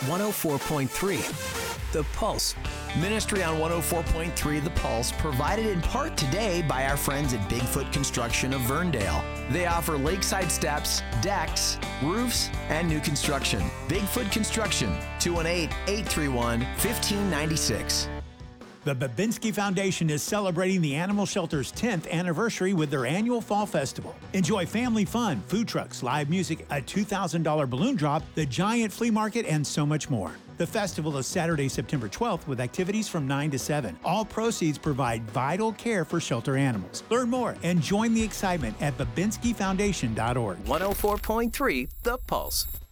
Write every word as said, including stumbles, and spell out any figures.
one oh four point three, The Pulse. Ministry on one oh four point three The Pulse, provided in part today by our friends at Bigfoot Construction of Verndale. They offer lakeside steps, decks, roofs, and new construction. Bigfoot Construction, two one eight, eight three one, one five nine six. The Babinski Foundation is celebrating the Animal Shelter's tenth anniversary with their annual Fall Festival. Enjoy family fun, food trucks, live music, a two thousand dollars balloon drop, the giant flea market, and so much more. The festival is Saturday, September twelfth, with activities from nine to seven. All proceeds provide vital care for shelter animals. Learn more and join the excitement at babinski foundation dot org. one oh four point three The Pulse.